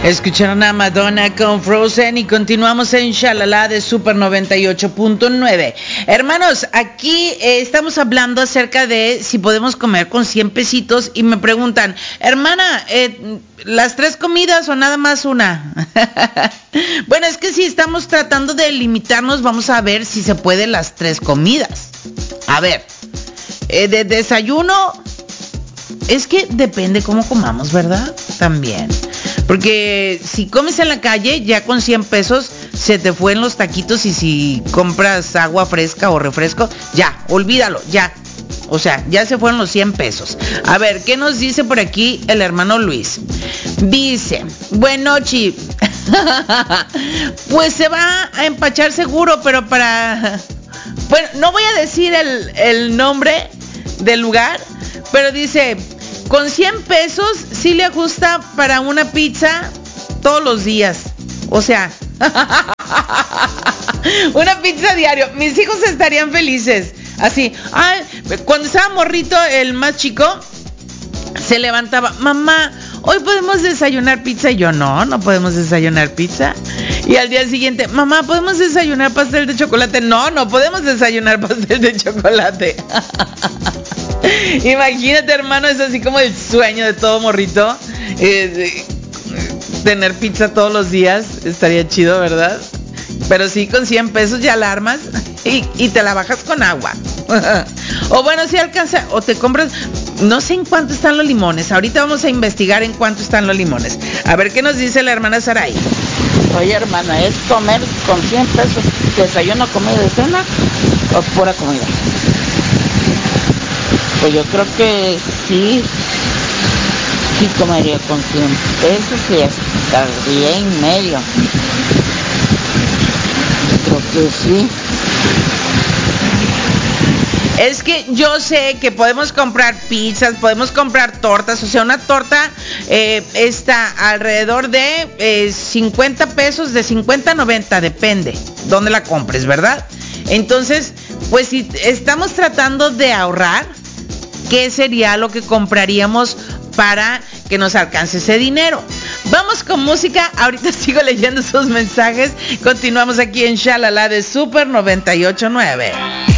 Escucharon a Madonna con Frozen y continuamos en Shalala de Super 98.9. Hermanos, aquí estamos hablando acerca de si podemos comer con 100 pesitos y me preguntan, hermana, ¿las 3 comidas o nada más una? Bueno, es que si estamos tratando de limitarnos, vamos a ver si se puede las 3 comidas. A ver, de desayuno, es que depende cómo comamos, ¿verdad? También. Porque si comes en la calle, ya con 100 pesos se te fue en los taquitos, y si compras agua fresca o refresco, ya, olvídalo, ya. O sea, ya se fueron los 100 pesos. A ver, ¿qué nos dice por aquí el hermano Luis? Dice, bueno, Chi, pues se va a empachar seguro, pero para... Bueno, no voy a decir el nombre del lugar, pero dice... Con 100 pesos sí le ajusta para una pizza todos los días. O sea, una pizza diario. Mis hijos estarían felices. Así, ay, cuando estaba morrito, el más chico se levantaba, mamá, hoy podemos desayunar pizza. Y yo, no podemos desayunar pizza. Y al día siguiente, mamá, ¿podemos desayunar pastel de chocolate? No podemos desayunar pastel de chocolate. Imagínate, hermano, es así como el sueño de todo morrito. Tener pizza todos los días estaría chido, ¿verdad? Pero sí, con 100 pesos ya la armas y te la bajas con agua. O bueno, si alcanza, o te compras, no sé en cuánto están los limones. Ahorita vamos a investigar en cuánto están los limones. A ver qué nos dice la hermana Saray. Oye, hermana, ¿es comer con 100 pesos desayuno, comida y cena o pura comida? Pues yo creo que sí comería con 100 pesos y hasta día y medio. Creo que sí. Es que yo sé que podemos comprar pizzas, podemos comprar tortas, o sea, una torta está alrededor de 50 pesos, de 50 a 90, depende dónde la compres, ¿verdad? Entonces, pues si estamos tratando de ahorrar, ¿qué sería lo que compraríamos para que nos alcance ese dinero? Vamos con música, ahorita sigo leyendo sus mensajes, continuamos aquí en Shalala de Super 98.9.